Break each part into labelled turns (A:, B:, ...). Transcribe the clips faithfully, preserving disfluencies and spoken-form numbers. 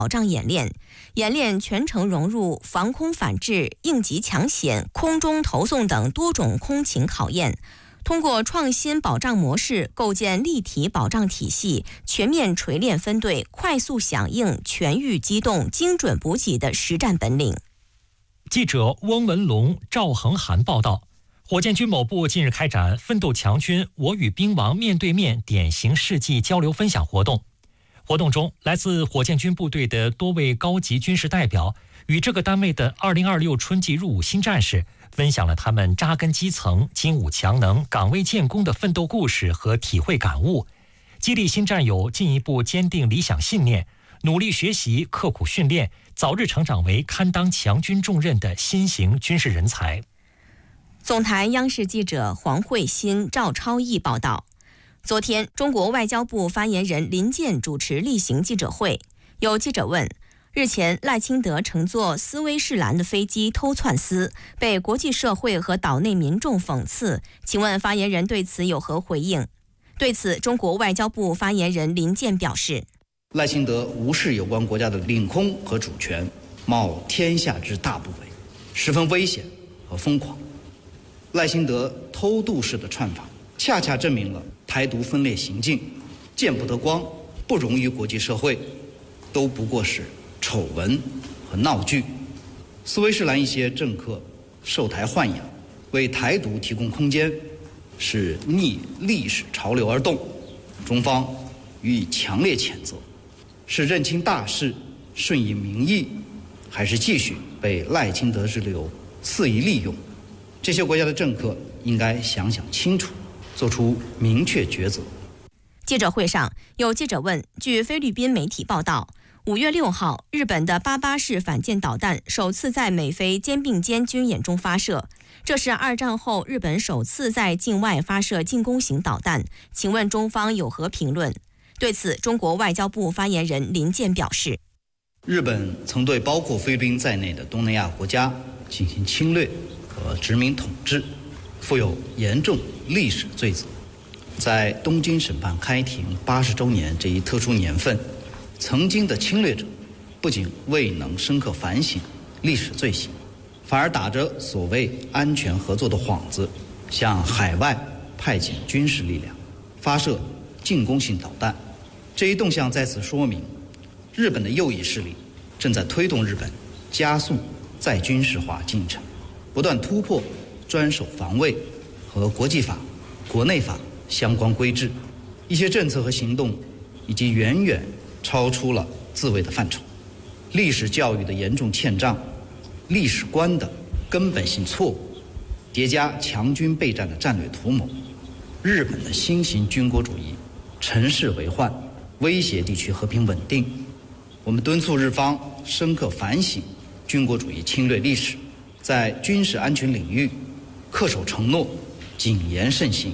A: 保障演练，演练全程融入防空反制、应急抢险、空中投送等多种空情考验，通过创新保障模式构建立体保障体系，全面锤炼分队快速响应、全域机动、精准补给的实战本领。
B: 记者翁文龙、赵恒涵报道。火箭军某部近日开展奋斗强军我与兵王面对面典型事迹交流分享活动。活动中，来自火箭军部队的多位高级军事代表与这个单位的二零二六春季入伍新战士分享了他们扎根基层、精武强能、岗位建功的奋斗故事和体会感悟，激励新战友进一步坚定理想信念，努力学习、刻苦训练，早日成长为堪当强军重任的新型军事人才。
A: 总台央视记者黄慧欣、赵超毅报道，昨天，中国外交部发言人林健主持例行记者会。有记者问，日前赖清德乘坐斯威士兰的飞机偷窜丝，被国际社会和岛内民众讽刺，请问发言人对此有何回应？对此，中国外交部发言人林健表示，
C: 赖清德无视有关国家的领空和主权，冒天下之大不韪，十分危险和疯狂。赖清德偷渡式的窜访，恰恰证明了台独分裂行径见不得光，不容于国际社会，都不过是丑闻和闹剧。斯威士兰一些政客受台豢养，为台独提供空间，是逆历史潮流而动，中方予以强烈谴责。是认清大势，顺应民意，还是继续被赖清德之流肆意利用？这些国家的政客应该想想清楚，做出明确抉择。
A: 记者会上，有记者问，据菲律宾媒体报道，五月六号，日本的八八式反舰导弹首次在美菲肩并肩军演中发射，这是二战后日本首次在境外发射进攻型导弹，请问中方有何评论？对此，中国外交部发言人林健表示，
C: 日本曾对包括菲律宾在内的东南亚国家进行侵略和殖民统治，负有严重历史罪责。在东京审判开庭八十周年这一特殊年份，曾经的侵略者不仅未能深刻反省历史罪行，反而打着所谓安全合作的幌子，向海外派遣军事力量，发射进攻性导弹。这一动向再次说明，日本的右翼势力正在推动日本加速再军事化进程，不断突破专守防卫和国际法、国内法相关规制，一些政策和行动已经远远超出了自卫的范畴，历史教育的严重欠账，历史观的根本性错误，叠加强军备战的战略图谋，日本的新型军国主义乘势为患，威胁地区和平稳定。我们敦促日方深刻反省军国主义侵略历史，在军事安全领域恪守承诺，谨言慎行。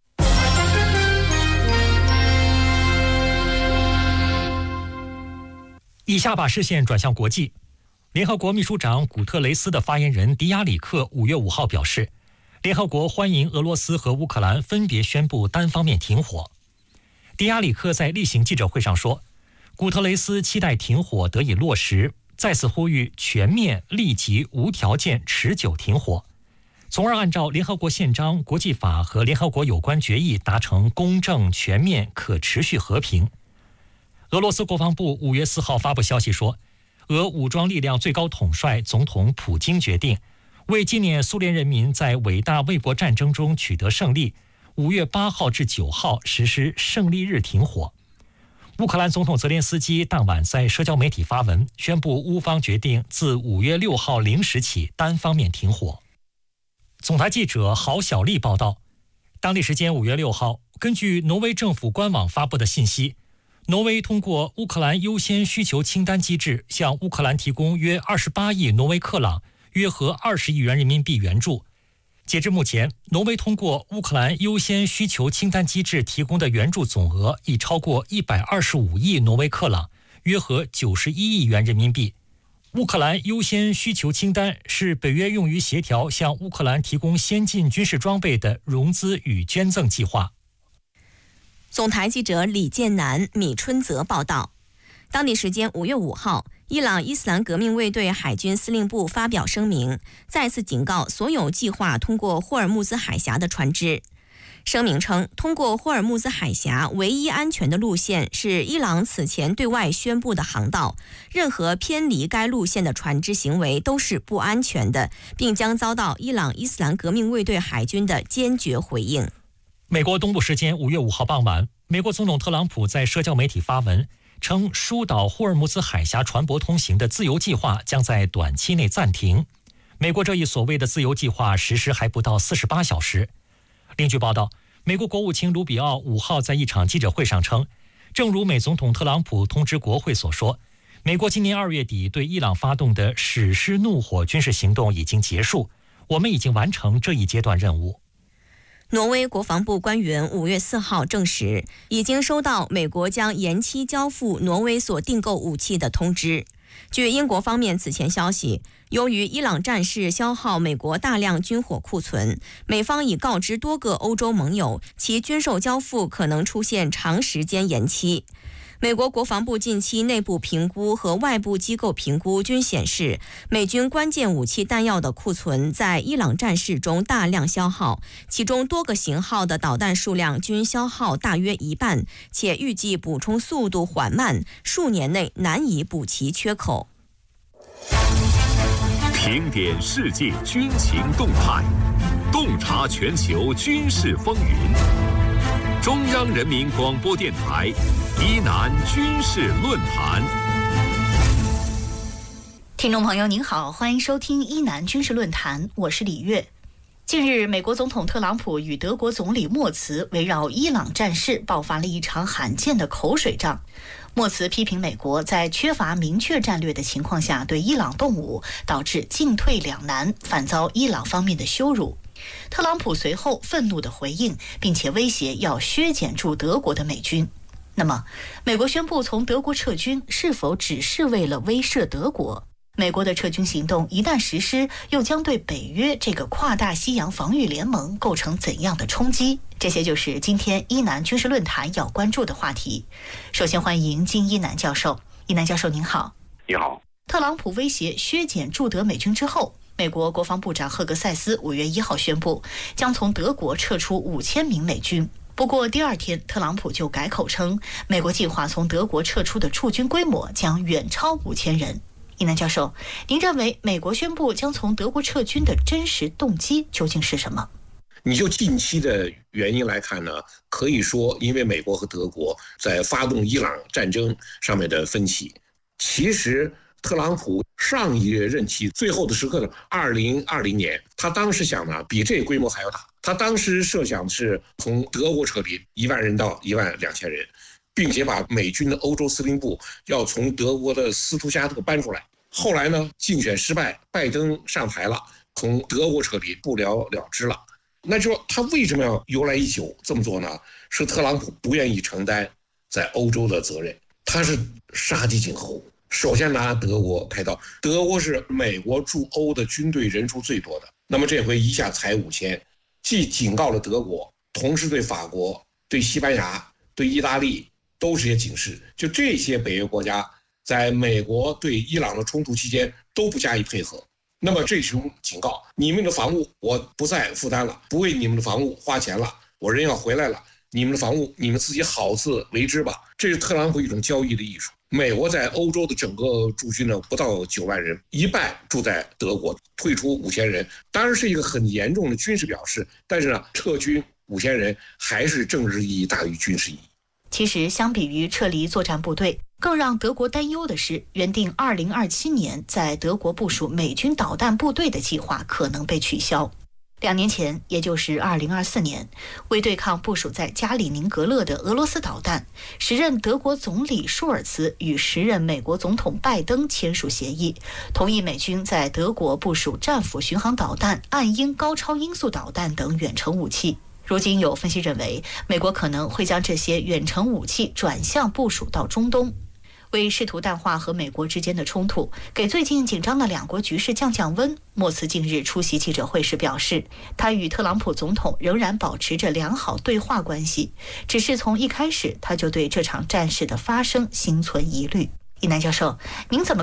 B: 以下把视线转向国际。联合国秘书长古特雷斯的发言人迪亚里克五月五号表示，联合国欢迎俄罗斯和乌克兰分别宣布单方面停火。迪亚里克在例行记者会上说，古特雷斯期待停火得以落实，再次呼吁全面、立即、无条件、持久停火，从而按照联合国宪章、国际法和联合国有关决议达成公正、全面、可持续和平。俄罗斯国防部五月四号发布消息说，俄武装力量最高统帅总统普京决定，为纪念苏联人民在伟大卫国战争中取得胜利，五月八号至九号实施胜利日停火。乌克兰总统泽连斯基当晚在社交媒体发文，宣布乌方决定自五月六号零时起单方面停火。总台记者郝小丽报道，当地时间五月六号，根据挪威政府官网发布的信息，挪威通过乌克兰优先需求清单机制，向乌克兰提供约二十八亿挪威克朗，约合二十亿元人民币援助。截至目前，挪威通过乌克兰优先需求清单机制提供的援助总额已超过一百二十五亿挪威克朗，约合九十一亿元人民币。乌克兰优先需求清单是北约用于协调向乌克兰提供先进军事装备的融资与捐赠计划。
A: 总台记者李建南、米春泽报道， 当地时间五月五号，伊朗伊斯兰革命卫队海军司令部发表声明，再次警告所有计划通过霍尔木兹海峡的船只。声明称，通过霍尔木兹海峡唯一安全的路线是伊朗此前对外宣布的航道，任何偏离该路线的船只行为都是不安全的，并将遭到伊朗伊斯兰革命卫队海军的坚决回应。
B: 美国东部时间五月五号傍晚，美国总统特朗普在社交媒体发文称，疏导霍尔木兹海峡船舶通行的自由计划将在短期内暂停。美国这一所谓的自由计划实施还不到四十八小时。另据报道，美国国务卿卢比奥五号在一场记者会上称，正如美总统特朗普通知国会所说，美国今年二月底对伊朗发动的史诗怒火军事行动已经结束，我们已经完成这一阶段任务。
A: 挪威国防部官员五月四号证实，已经收到美国将延期交付挪威所订购武器的通知。据英国方面此前消息，由于伊朗战事消耗美国大量军火库存，美方已告知多个欧洲盟友，其军售交付可能出现长时间延期。美国国防部近期内部评估和外部机构评估均显示，美军关键武器弹药的库存在伊朗战事中大量消耗，其中多个型号的导弹数量均消耗大约一半，且预计补充速度缓慢，数年内难以补齐缺口。
D: 评点世界军情动态，洞察全球军事风云。中央人民广播电台伊南军事论坛，
E: 听众朋友您好，欢迎收听伊南军事论坛，我是李月。近日，美国总统特朗普与德国总理默茨围绕伊朗战事爆发了一场罕见的口水仗。默茨批评美国在缺乏明确战略的情况下对伊朗动武，导致进退两难，反遭伊朗方面的羞辱。特朗普随后愤怒地回应，并且威胁要削减驻德国的美军。那么，美国宣布从德国撤军，是否只是为了威慑德国？美国的撤军行动一旦实施，又将对北约这个跨大西洋防御联盟构成怎样的冲击？这些就是今天伊南军事论坛要关注的话题。首先欢迎金一南教授。一南教授您好。
F: 你好。
E: 特朗普威胁削减驻德美军之后，美国国防部长赫格塞斯五月一号宣布，将从德国撤出五千名美军。不过第二天，特朗普就改口称，美国计划从德国撤出的驻军规模将远超五千人。伊南教授，您认为美国宣布将从德国撤军的真实动机究竟是什么？
F: 你就近期的原因来看呢，可以说因为美国和德国在发动伊朗战争上面的分歧。其实特朗普上一任期最后的时刻的二零二零年，他当时想呢比这个规模还要大。他当时设想是从德国撤离一万人到一万两千人，并且把美军的欧洲司令部要从德国的斯图加特搬出来。后来呢，竞选失败，拜登上台了，从德国撤离，不了了之了。那就说他为什么要由来已久这么做呢？是特朗普不愿意承担在欧洲的责任，他是杀鸡儆猴。首先拿德国开刀，德国是美国驻欧的军队人数最多的，那么这回一下才五千，既警告了德国，同时对法国、对西班牙、对意大利都是些警示。就这些北约国家在美国对伊朗的冲突期间都不加以配合，那么这种警告，你们的防务我不再负担了，不为你们的防务花钱了，我人要回来了，你们的防务你们自己好自为之吧。这是特朗普一种交易的艺术。美国在欧洲的整个驻军呢不到九万人，一半住在德国，退出五千人，当然是一个很严重的军事表示，但是呢，撤军五千人还是政治意义大于军事意义。
E: 其实，相比于撤离作战部队，更让德国担忧的是，原定二零二七年在德国部署美军导弹部队的计划可能被取消。两年前，也就是二零二四年，为对抗部署在加里宁格勒的俄罗斯导弹，时任德国总理舒尔茨与时任美国总统拜登签署协议，同意美军在德国部署战斧巡航导弹、暗鹰高超音速导弹等远程武器。如今有分析认为，美国可能会将这些远程武器转向部署到中东。为试图淡化和美国之间的冲突，给最近紧张的两国局势降降温，默茨近日出席记者会时表示，他与特朗普总统仍然保持着良好对话关系，只是从一开始他就对这场战事的发生心存疑虑。 一南教授，您怎么